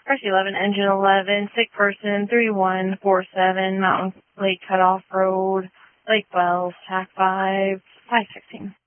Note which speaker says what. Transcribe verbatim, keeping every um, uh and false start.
Speaker 1: Press eleven, engine eleven, sick person, three one four seven, Mountain Lake Cutoff Road, Lake Wells, T A C five, five sixteen.